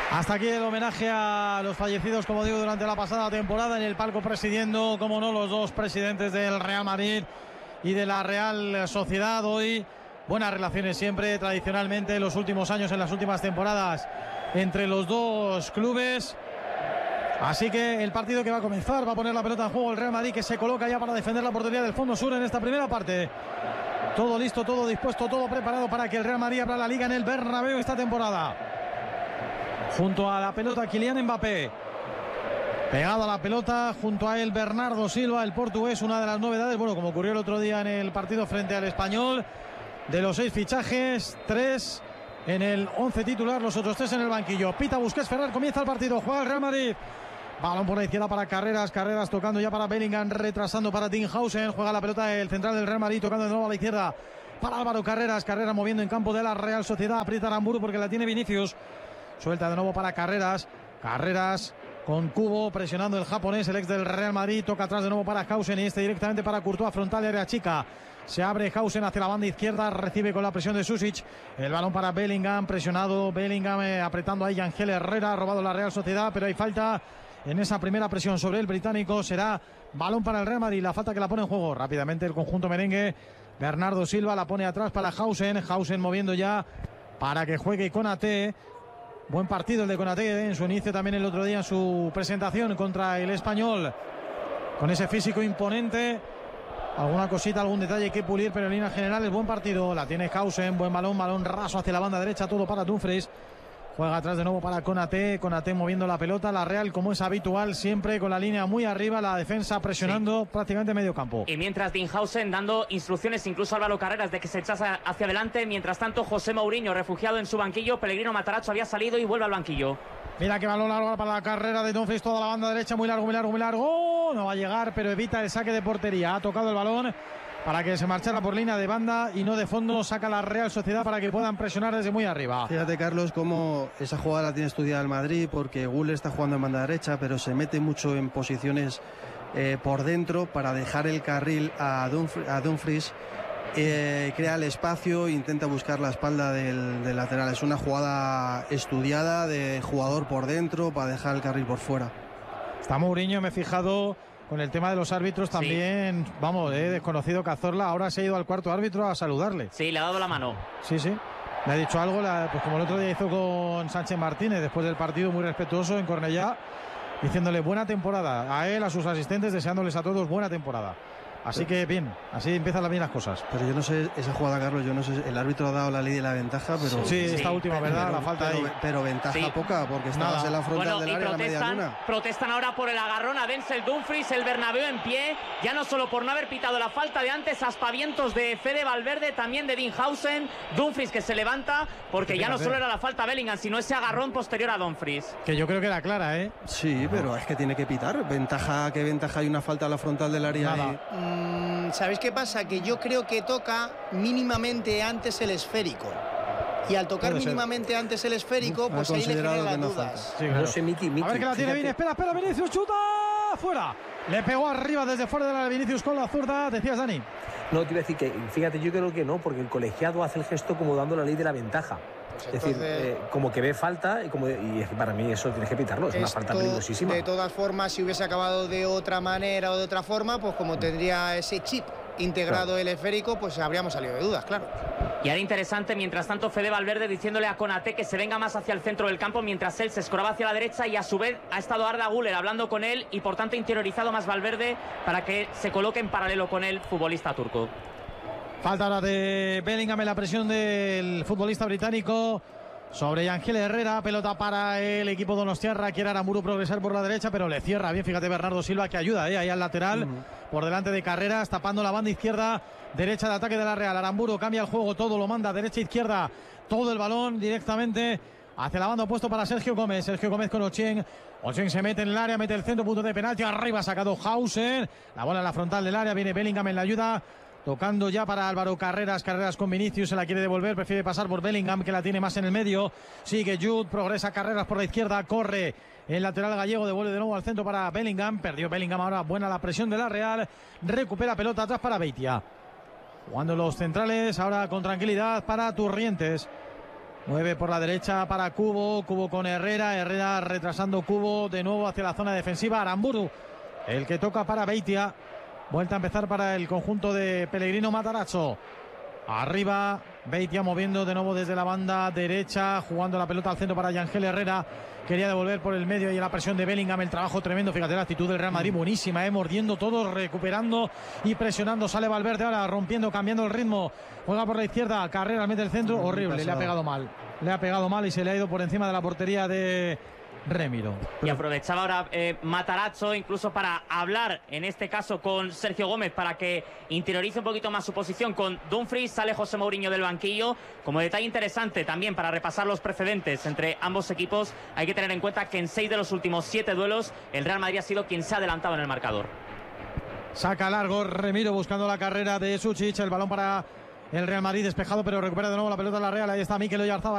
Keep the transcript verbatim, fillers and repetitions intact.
Hasta aquí el homenaje a los fallecidos, como digo, durante la pasada temporada. En el palco presidiendo, como no, los dos presidentes del Real Madrid y de la Real Sociedad. Hoy buenas relaciones siempre, tradicionalmente, en los últimos años, en las últimas temporadas, entre los dos clubes. Así que el partido que va a comenzar, va a poner la pelota en juego el Real Madrid, que se coloca ya para defender la portería del fondo sur en esta primera parte. Todo listo, todo dispuesto, todo preparado para que el Real Madrid abra la liga en el Bernabéu esta temporada. Junto a la pelota Kylian Mbappé, pegado a la pelota, junto a él Bernardo Silva, el portugués, una de las novedades, bueno, como ocurrió el otro día en el partido frente al Español. De los seis fichajes, tres en el once titular, los otros tres en el banquillo. Pita Busquets, Ferrer, comienza el partido, juega el Real Madrid. Balón por la izquierda para Carreras, Carreras tocando ya para Bellingham, retrasando para Dinghausen, juega la pelota el central del Real Madrid, tocando de nuevo a la izquierda para Álvaro Carreras, Carreras moviendo en campo de la Real Sociedad, aprieta Aramburu porque la tiene Vinicius, suelta de nuevo para Carreras, Carreras con Cubo, presionando el japonés, el ex del Real Madrid, toca atrás de nuevo para Hausen y este directamente para Courtois, frontal de área chica. Se abre Hausen hacia la banda izquierda, recibe con la presión de Susic, el balón para Bellingham, presionado Bellingham, eh, apretando ahí Ángel Herrera, ha robado la Real Sociedad, pero hay falta en esa primera presión sobre el británico. Será balón para el Real Madrid, la falta que la pone en juego rápidamente el conjunto merengue. Bernardo Silva la pone atrás para Hausen, Hausen moviendo ya para que juegue Konaté. Buen partido el de Konaté en su inicio también el otro día en su presentación contra el Español, con ese físico imponente. Alguna cosita, algún detalle que pulir, pero en líneas generales buen partido. La tiene Hausen, buen balón, balón raso hacia la banda derecha, todo para Dumfries. Juega atrás de nuevo para Konaté, Konaté moviendo la pelota, la Real como es habitual, siempre con la línea muy arriba, la defensa presionando sí. prácticamente medio campo. Y mientras Dinghausen dando instrucciones incluso a Álvaro Carreras de que se echase hacia adelante, mientras tanto José Mourinho refugiado en su banquillo, Pellegrino Matarazzo había salido y vuelve al banquillo. Mira que balón largo para la carrera de Dumfries, toda la banda derecha, muy largo, muy largo, muy largo, oh, no va a llegar, pero evita el saque de portería, ha tocado el balón para que se marchara por línea de banda y no de fondo, saca la Real Sociedad para que puedan presionar desde muy arriba. Fíjate, Carlos, cómo esa jugada la tiene estudiada el Madrid, porque Güler está jugando en banda derecha, pero se mete mucho en posiciones eh, por dentro para dejar el carril a Dumfries, a Dumfries eh, crea el espacio, intenta buscar la espalda del, del lateral. Es una jugada estudiada de jugador por dentro para dejar el carril por fuera. Está Mourinho, me he fijado con el tema de los árbitros también, sí. Vamos, he desconocido Cazorla, ahora se ha ido al cuarto árbitro a saludarle. Sí, le ha dado la mano. Sí, sí. Le ha dicho algo, la, pues como el otro día hizo con Sánchez Martínez, después del partido, muy respetuoso en Cornellá, diciéndole buena temporada a él, a sus asistentes, deseándoles a todos buena temporada. Así que bien, así empiezan bien las cosas. Pero yo no sé, esa jugada, Carlos, yo no sé, el árbitro ha dado la ley de la ventaja, pero... Sí, esta sí, última, ¿verdad? Pero, la falta pero, ahí. Pero ventaja sí. poca, porque estabas en la frontal bueno, del y área protestan, a la media luna. Protestan ahora por el agarrón a Denzel Dumfries, el Bernabéu en pie, ya no solo por no haber pitado la falta de antes, aspavientos de Fede Valverde, también de Dinghausen, Dumfries que se levanta, porque sí, ya no solo era la falta a Bellingham, sino ese agarrón posterior a Dumfries. Que yo creo que era clara, ¿eh? Sí, pero es que tiene que pitar. Ventaja, ¿qué ventaja hay una falta a la frontal del área? Nada. Mm, ¿Sabéis qué pasa? Que yo creo que toca mínimamente antes el esférico. Y al tocar Puede mínimamente ser. antes el esférico, pues ahí le generan no dudas. Sí, claro. No sé, Miki, Miki, a ver que la tiene bien, espera, espera, Vinicius, chuta, fuera. Le pegó arriba desde fuera de la Vinicius con la zurda, decías, Dani. No, te iba a decir que, fíjate, yo creo que no, porque el colegiado hace el gesto como dando la ley de la ventaja. Pues es entonces, decir, eh, como que ve falta y, como, y para mí eso tienes que pitarlo, es una falta peligrosísima. De todas formas, si hubiese acabado de otra manera o de otra forma, pues como tendría ese chip integrado claro. el esférico, pues habríamos salido de dudas, claro. Y era interesante, mientras tanto, Fede Valverde diciéndole a Konaté que se venga más hacia el centro del campo, mientras él se escoraba hacia la derecha y a su vez ha estado Arda Güler hablando con él y por tanto interiorizado más Valverde para que se coloque en paralelo con el futbolista turco. Falta ahora de Bellingham en la presión del futbolista británico sobre Ángel Herrera, pelota para el equipo donostiarra, quiere Aramburu progresar por la derecha, pero le cierra bien, fíjate Bernardo Silva que ayuda eh, ahí al lateral, uh-huh. por delante de Carreras, tapando la banda izquierda, derecha de ataque de la Real. Aramburu cambia el juego, todo lo manda, derecha, izquierda, todo el balón directamente hacia la banda opuesto para Sergio Gómez, Sergio Gómez con Ochen, Ochen se mete en el área, mete el centro, punto de penalti, arriba ha sacado Hausen, la bola en la frontal del área, viene Bellingham en la ayuda, tocando ya para Álvaro Carreras, Carreras con Vinicius, se la quiere devolver, prefiere pasar por Bellingham que la tiene más en el medio, sigue Jude, progresa Carreras por la izquierda, corre el lateral gallego, devuelve de nuevo al centro para Bellingham, perdió Bellingham, ahora buena la presión de la Real, recupera pelota atrás para Beitia, jugando los centrales, ahora con tranquilidad para Turrientes, Mueve por la derecha para Cubo, Cubo con Herrera, Herrera retrasando Cubo de nuevo hacia la zona defensiva. Aramburu, el que toca para Beitia. Vuelta a empezar para el conjunto de Pellegrino Matarazzo. Arriba, Beitia moviendo de nuevo desde la banda derecha, jugando la pelota al centro para Yangel Herrera. Quería devolver por el medio y la presión de Bellingham, el trabajo tremendo. Fíjate la actitud del Real Madrid, buenísima, eh, mordiendo todo, recuperando y presionando. Sale Valverde ahora, rompiendo, cambiando el ritmo. Juega por la izquierda, Carrera mete el centro, horrible, le ha pegado mal. Le ha pegado mal y se le ha ido por encima de la portería de Remiro. Y aprovechaba ahora eh, Matarazzo incluso para hablar, en este caso con Sergio Gómez, para que interiorice un poquito más su posición con Dumfries. Sale José Mourinho del banquillo. Como detalle interesante también para repasar los precedentes entre ambos equipos, hay que tener en cuenta que en seis de los últimos siete duelos el Real Madrid ha sido quien se ha adelantado en el marcador. Saca largo Remiro buscando la carrera de Suchich, el balón para el Real Madrid despejado, pero recupera de nuevo la pelota en la Real. Ahí está Mikel Oyarzabal.